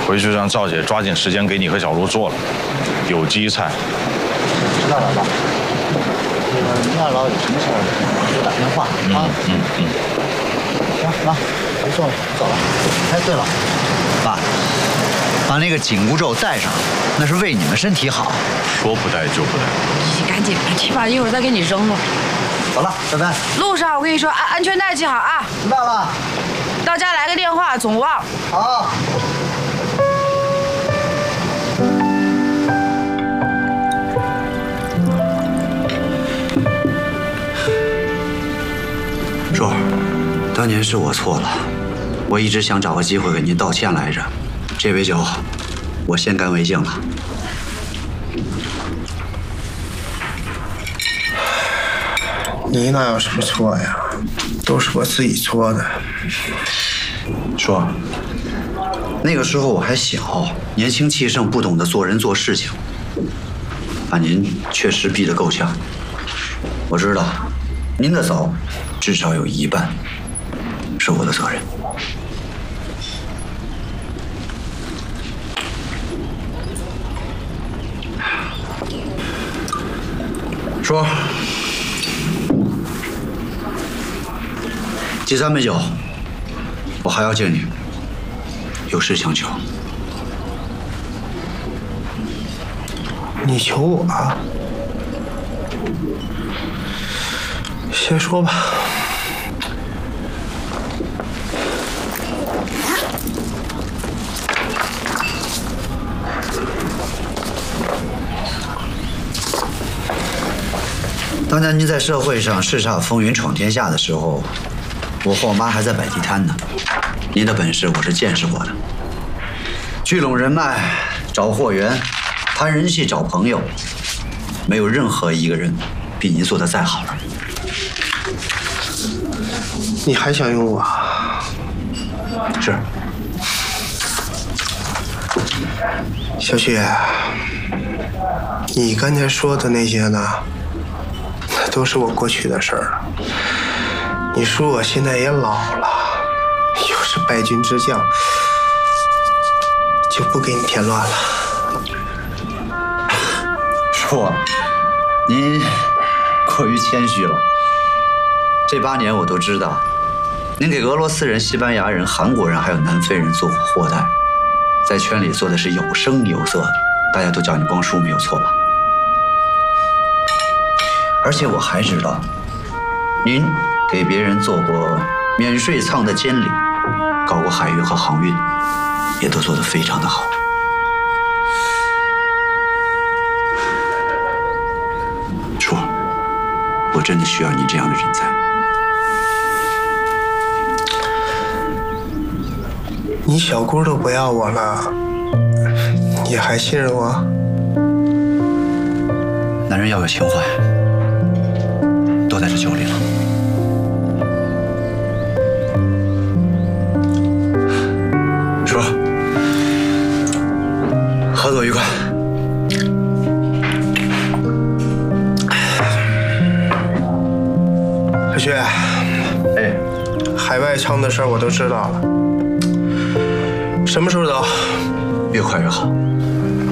回去让赵姐抓紧时间给你和小卢做了有机菜。 知道了，爸。这个您二老有什么事儿给我打电话啊。行，妈，别做了，走了。哎，对了，爸，把那个紧箍咒戴上，那是为你们身体好。 说不戴就不戴。 你赶紧把这把一会儿再给你扔了。 走了，拜拜。 路上我跟你说，安全带系好啊。 知道了。 到家来个电话，总忘。 好。 叔，当年是我错了，我一直想找个机会给您道歉来着。这杯酒，我先干为敬了。 你哪有什么错呀？都是我自己做的。 叔，那个时候我还小，年轻气盛，不懂得做人做事情，把您确实逼得够呛。我知道，您的走，至少有一半是我的责任。叔，第3杯酒，我还要敬你。有事相求。 你求我啊？先说吧。 当年您在社会上叱咤风云、闯天下的时候，我和我妈还在摆地摊呢。您的本事我是见识过的，聚拢人脉、找货源、谈人气、找朋友，没有任何一个人比您做的再好了。 你还想用我？ 是。 小雪，你刚才说的那些呢，那都是我过去的事儿了。你说我现在也老了，又是败军之将，就不给你添乱了。 叔，您过于谦虚了。这8年我都知道，您给俄罗斯人、西班牙人、韩国人还有南非人做过货代，在圈里做的是有声有色的，大家都叫你光叔没有错吧？而且我还知道，您给别人做过免税舱的监理，搞过海运和航运，也都做得非常的好。叔，我真的需要你这样的人才。 你小姑都不要我了，你还信任我？ 男人要有情怀，都在这酒里了。叔，合作愉快。 小雪， 哎， 海外仓的事儿我都知道了，什么时候走？ 越快越好。